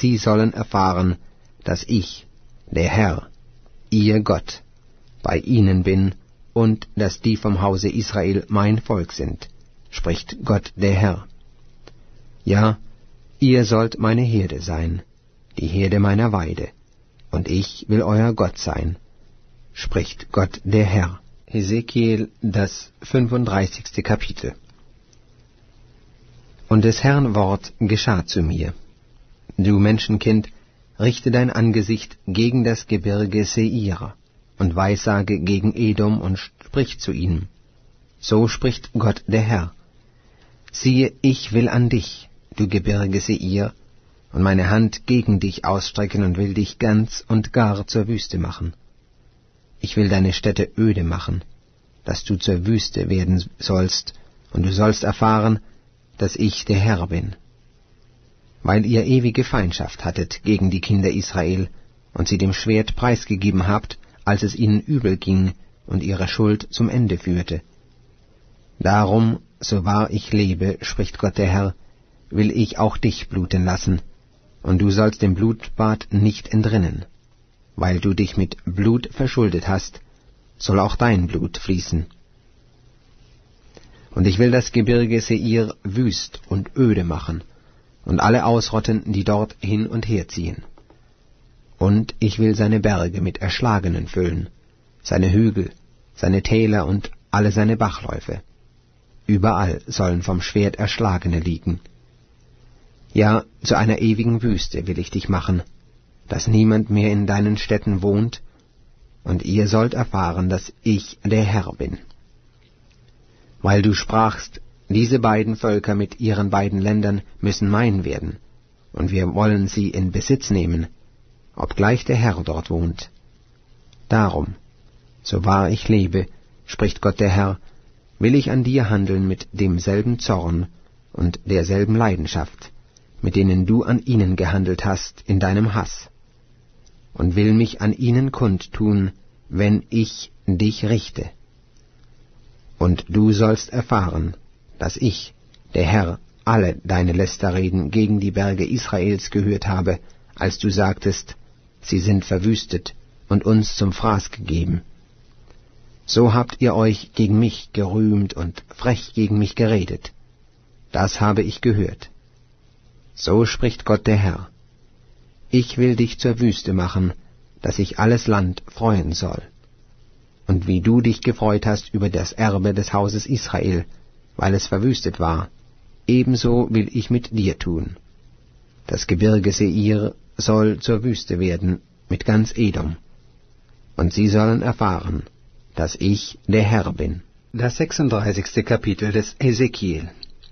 sie sollen erfahren, dass ich, der Herr, ihr Gott, bei ihnen bin, und dass die vom Hause Israel mein Volk sind, spricht Gott der Herr. Ja, ihr sollt meine Herde sein, die Herde meiner Weide, und ich will euer Gott sein, spricht Gott der Herr. Hesekiel, das 35. Kapitel. Und des Herrn Wort geschah zu mir. Du Menschenkind, richte dein Angesicht gegen das Gebirge Seir und weissage gegen Edom und sprich zu ihm. So spricht Gott der Herr. Siehe, ich will an dich, du Gebirge Seir, und meine Hand gegen dich ausstrecken und will dich ganz und gar zur Wüste machen. Ich will deine Städte öde machen, dass du zur Wüste werden sollst, und du sollst erfahren, dass ich der Herr bin. Weil ihr ewige Feindschaft hattet gegen die Kinder Israel und sie dem Schwert preisgegeben habt, als es ihnen übel ging und ihre Schuld zum Ende führte. Darum, so wahr ich lebe, spricht Gott der Herr, will ich auch dich bluten lassen, und du sollst dem Blutbad nicht entrinnen. Weil du dich mit Blut verschuldet hast, soll auch dein Blut fließen. Und ich will das Gebirge Seir wüst und öde machen, und alle ausrotten, die dort hin und her ziehen. Und ich will seine Berge mit Erschlagenen füllen, seine Hügel, seine Täler und alle seine Bachläufe. Überall sollen vom Schwert Erschlagene liegen. Ja, zu einer ewigen Wüste will ich dich machen, dass niemand mehr in deinen Städten wohnt, und ihr sollt erfahren, dass ich der Herr bin. Weil du sprachst, diese beiden Völker mit ihren beiden Ländern müssen mein werden, und wir wollen sie in Besitz nehmen, obgleich der Herr dort wohnt. Darum, so wahr ich lebe, spricht Gott der Herr, will ich an dir handeln mit demselben Zorn und derselben Leidenschaft, mit denen du an ihnen gehandelt hast in deinem Hass, und will mich an ihnen kundtun, wenn ich dich richte. Und du sollst erfahren, dass ich, der Herr, alle deine Lästerreden gegen die Berge Israels gehört habe, als du sagtest, sie sind verwüstet und uns zum Fraß gegeben. So habt ihr euch gegen mich gerühmt und frech gegen mich geredet. Das habe ich gehört. So spricht Gott der Herr. Ich will dich zur Wüste machen, dass sich alles Land freuen soll. Und wie du dich gefreut hast über das Erbe des Hauses Israel, weil es verwüstet war, ebenso will ich mit dir tun. Das Gebirge Seir soll zur Wüste werden mit ganz Edom, und sie sollen erfahren, dass ich der Herr bin. Das 36. Kapitel des Hesekiel.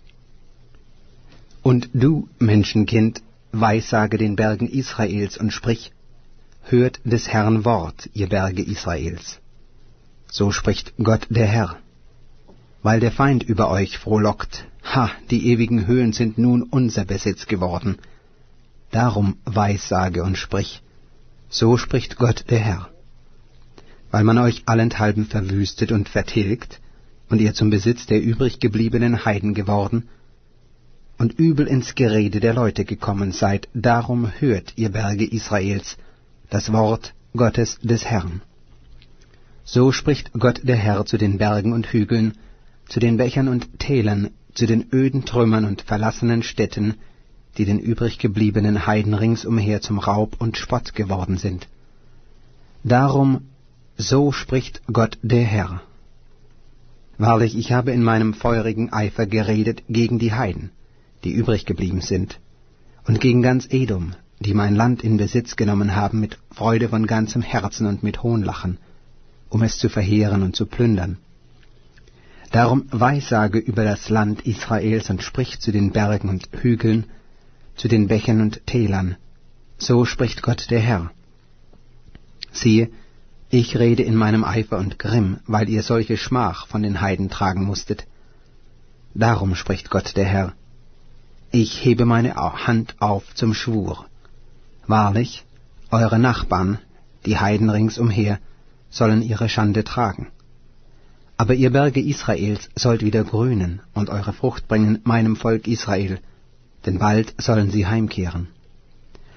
Und du, Menschenkind, weissage den Bergen Israels und sprich, hört des Herrn Wort, ihr Berge Israels. So spricht Gott der Herr. Weil der Feind über euch frohlockt, die ewigen Höhen sind nun unser Besitz geworden. Darum weissage und sprich, so spricht Gott der Herr. Weil man euch allenthalben verwüstet und vertilgt, und ihr zum Besitz der übrig gebliebenen Heiden geworden, und übel ins Gerede der Leute gekommen seid, darum hört, ihr Berge Israels, das Wort Gottes des Herrn. So spricht Gott der Herr zu den Bergen und Hügeln, zu den Bächern und Tälern, zu den öden Trümmern und verlassenen Städten, die den übrig gebliebenen Heiden ringsumher zum Raub und Spott geworden sind. Darum, so spricht Gott der Herr. Wahrlich, ich habe in meinem feurigen Eifer geredet gegen die Heiden, die übrig geblieben sind, und gegen ganz Edom, die mein Land in Besitz genommen haben mit Freude von ganzem Herzen und mit Hohnlachen, um es zu verheeren und zu plündern. Darum weissage über das Land Israels und sprich zu den Bergen und Hügeln, zu den Bächen und Tälern. So spricht Gott der Herr. Siehe, ich rede in meinem Eifer und Grimm, weil ihr solche Schmach von den Heiden tragen musstet. Darum spricht Gott der Herr. Ich hebe meine Hand auf zum Schwur. Wahrlich, eure Nachbarn, die Heiden ringsumher, sollen ihre Schande tragen. Aber ihr Berge Israels sollt wieder grünen und eure Frucht bringen meinem Volk Israel, denn bald sollen sie heimkehren.